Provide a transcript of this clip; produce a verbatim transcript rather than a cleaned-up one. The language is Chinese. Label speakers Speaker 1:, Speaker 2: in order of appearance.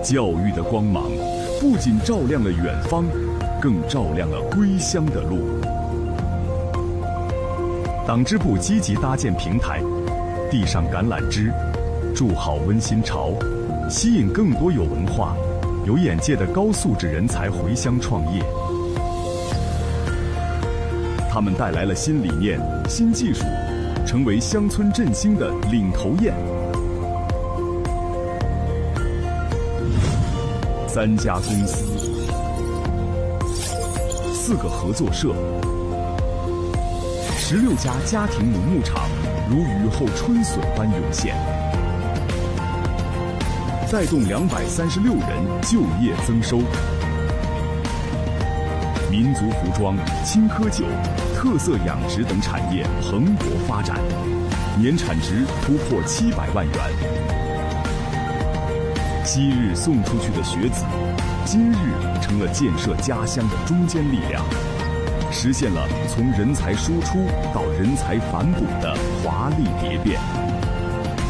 Speaker 1: 教育的光芒不仅照亮了远方，更照亮了归乡的路。党支部积极搭建平台，递上橄榄枝，筑好温馨巢，吸引更多有文化、有眼界的高素质人才回乡创业。他们带来了新理念、新技术，成为乡村振兴的领头雁。三家公司，四个合作社，十六家家庭农牧场如雨后春笋般涌现，带动两百三十六人就业增收。民族服装、青稞酒、特色养殖等产业蓬勃发展，年产值突破七百万元。昔日送出去的学子，今日成了建设家乡的中坚力量，实现了从人才输出到人才反哺的华丽蝶变。